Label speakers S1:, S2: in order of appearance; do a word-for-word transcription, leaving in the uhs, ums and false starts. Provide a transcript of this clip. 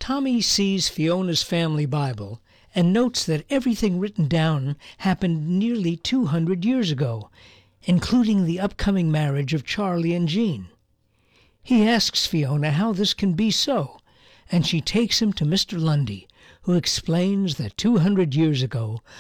S1: Tommy sees Fiona's family Bible and notes that everything written down happened nearly two hundred years ago, including the upcoming marriage of Charlie and Jean. He asks Fiona how this can be so, and she takes him to Mister Lundy, who explains that two hundred years ago